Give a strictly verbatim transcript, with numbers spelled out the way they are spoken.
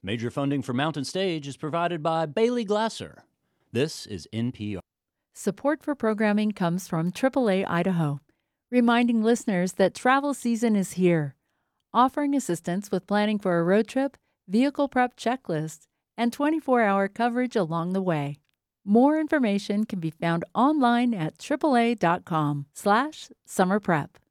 Major funding for Mountain Stage is provided by Bailey Glasser. This is N P R. Support for programming comes from triple A Idaho, reminding listeners that travel season is here, offering assistance with planning for a road trip, vehicle prep checklist, and twenty-four hour coverage along the way. More information can be found online at triple a dot com slash summer prep.